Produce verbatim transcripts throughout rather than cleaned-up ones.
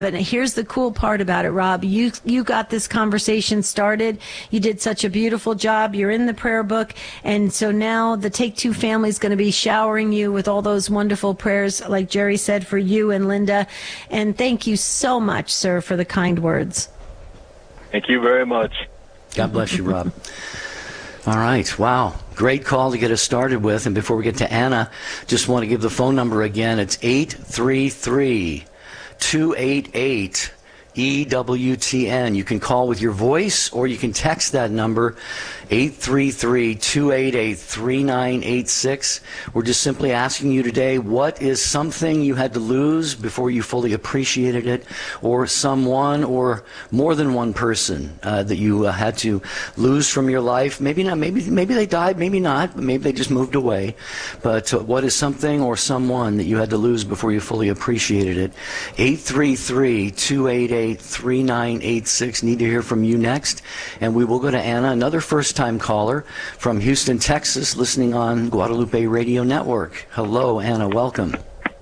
But here's the cool part about it, Rob. You you got this conversation started. You did such a beautiful job. You're in the prayer book. And so now the Take Two family is going to be showering you with all those wonderful prayers, like Jerry said, for you and Linda. And thank you so much, sir, for the kind words. Thank you very much. God bless you, Rob. All right. Wow. Great call to get us started with. And before we get to Anna, just want to give the phone number again. It's eight three three, two eight eight, E W T N. You can call with your voice or you can text that number, eight three three, two eight eight, three nine eight six. We're just simply asking you today, what is something you had to lose before you fully appreciated it, or someone or more than one person uh, that you uh, had to lose from your life? Maybe not, maybe maybe they died, maybe not, maybe they just moved away. But uh, what is something or someone that you had to lose before you fully appreciated it? eight three three, two eight eight, three nine eight six. Need to hear from you next. And we will go to Anna, another first-time caller from Houston, Texas, listening on Guadalupe Radio Network. Hello, Anna. Welcome.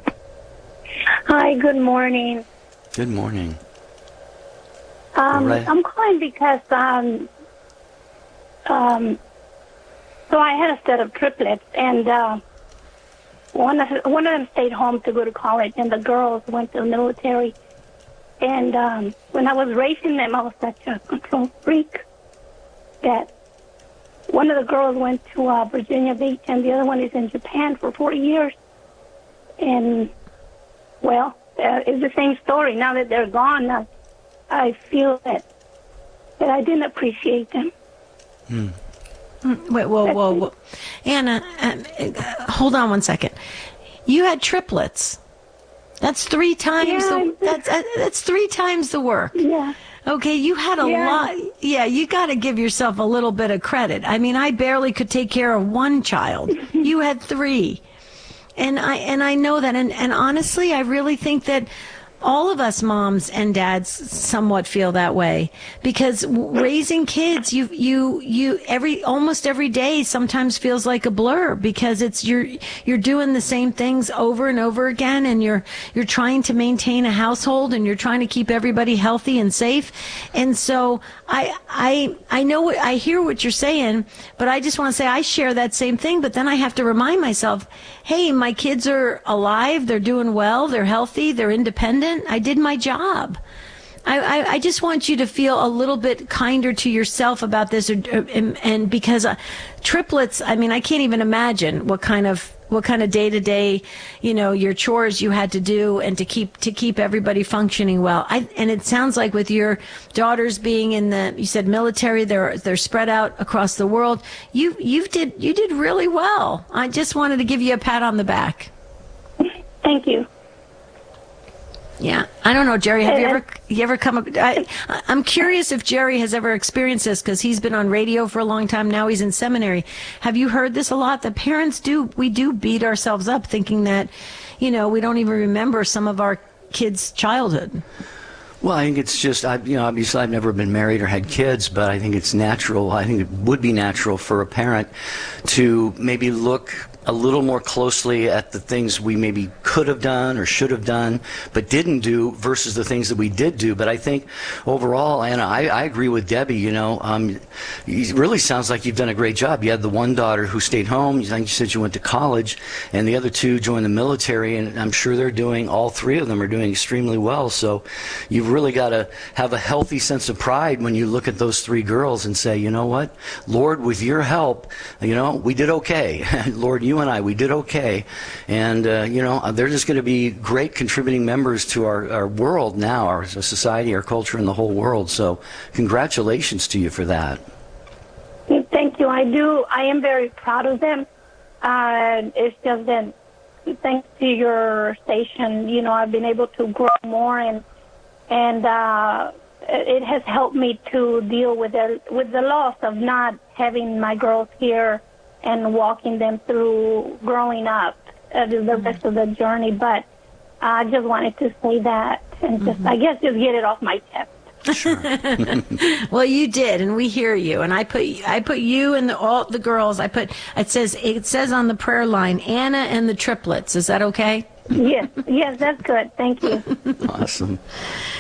Hi, good morning. Good morning. Um, right. I'm calling because um, um, so I had a set of triplets, and uh, one of one of them stayed home to go to college, and the girls went to the military. And um, when I was raising them, I was such a control freak that one of the girls went to uh, Virginia Beach, and the other one is in Japan for four years. And, well, uh, it's the same story. Now that they're gone, uh, I feel that that I didn't appreciate them. Hmm. Wait, whoa, whoa, whoa. Anna, uh, hold on one second. You had triplets. That's three times. Yeah, the, that's uh, that's three times the work. Yeah. Okay, you had a Yeah. lot. Yeah, you got to give yourself a little bit of credit. I mean, I barely could take care of one child. You had three, and I and I know that. And and honestly, I really think that all of us moms and dads somewhat feel that way, because raising kids, you you you every almost every day sometimes feels like a blur, because it's you're you're doing the same things over and over again, and you're you're trying to maintain a household, and you're trying to keep everybody healthy and safe. And so I I I know what I hear what you're saying, but I just want to say I share that same thing. But then I have to remind myself, hey, my kids are alive, they're doing well, they're healthy, they're independent. I did my job. I, I, I just want you to feel a little bit kinder to yourself about this, or, or, and, and because uh, triplets, I mean, I can't even imagine what kind of what kind of day to day, you know, your chores you had to do, and to keep to keep everybody functioning well. I, and it sounds like with your daughters being in the, you said military, they're they're spread out across the world. You you did you did really well. I just wanted to give you a pat on the back. Thank you. Yeah, I don't know, Jerry. Have you ever you ever come? I, I'm curious if Jerry has ever experienced this, because he's been on radio for a long time. Now he's in seminary. Have you heard this a lot? That parents do. We do beat ourselves up, thinking that, you know, we don't even remember some of our kids' childhood. Well, I think it's just, I, you know, obviously I've never been married or had kids, but I think it's natural. I think it would be natural for a parent to maybe look a little more closely at the things we maybe could have done or should have done but didn't do versus the things that we did do. But I think overall, Anna, I, I agree with Debbie. You know, um, it really sounds like you've done a great job. You had the one daughter who stayed home. You think you said you went to college, and the other two joined the military, and I'm sure they're doing, all three of them are doing extremely well. So you've really got to have a healthy sense of pride when you look at those three girls and say, you know what, Lord, with your help, you know, we did okay. Lord, you and I, we did okay. And, uh, you know, they're just going to be great contributing members to our, our world now, our society, our culture, and the whole world. So congratulations to you for that. Thank you. I do. I am very proud of them. Uh, it's just that thanks to your station, you know, I've been able to grow more, and and uh, it has helped me to deal with the, with the loss of not having my girls here and walking them through growing up, uh, the rest of the journey. But I just wanted to say that, and just, mm-hmm. I guess, just get it off my chest. Sure. Well, you did, and we hear you. And I put I put you and the, all the girls. I put it says it says on the prayer line, Anna and the triplets. Is that okay? Yes, yes, that's good. Thank you. Awesome.